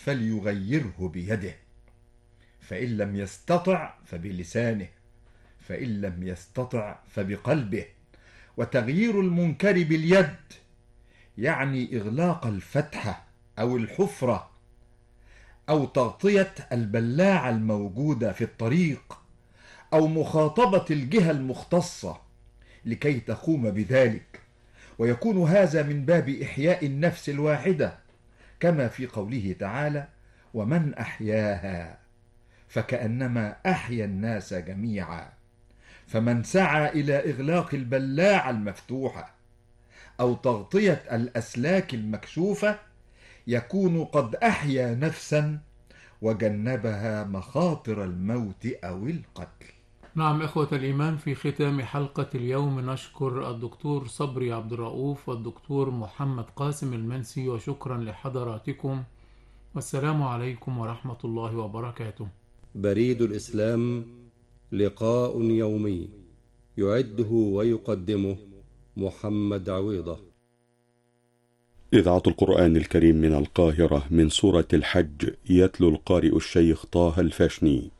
فليغيره بيده، فإن لم يستطع فبلسانه، فإن لم يستطع فبقلبه. وتغيير المنكر باليد يعني إغلاق الفتحة أو الحفرة أو تغطية البلاعة الموجودة في الطريق أو مخاطبة الجهة المختصة لكي تقوم بذلك، ويكون هذا من باب إحياء النفس الواحدة، كما في قوله تعالى: ومن أحياها فكأنما أحيا الناس جميعا. فمن سعى إلى إغلاق البلاعة المفتوحة أو تغطية الأسلاك المكشوفة يكون قد أحيا نفسا وجنبها مخاطر الموت أو القتل. نعم إخوة الإيمان، في ختام حلقة اليوم نشكر الدكتور صبري عبد الرؤوف والدكتور محمد قاسم المنسي، وشكرا لحضراتكم، والسلام عليكم ورحمة الله وبركاته. بريد الإسلام، لقاء يومي يعده ويقدمه محمد عويضة. إذاعة القرآن الكريم من القاهرة، من سورة الحج، يتلو القارئ الشيخ طه الفاشني.